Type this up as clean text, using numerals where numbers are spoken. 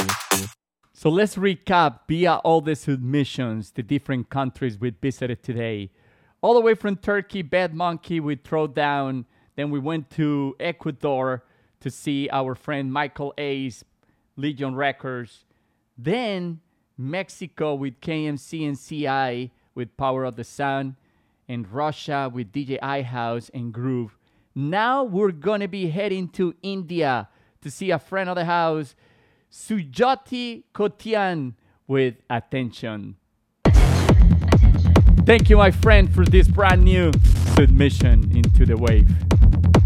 So let's recap via all the submissions, the different countries we visited today. All the way from Turkey, Bad Monkey with Throwdown. Then we went to Ecuador to see our friend Michael Ace, Legion Records. Then Mexico with KMC and CI with Power of the Sun. And Russia with DJ iHouse and Groove. Now we're going to be heading to India to see a friend of the house, Sujati Kotian with Attention. Thank you, my friend, for this brand new submission into the wave.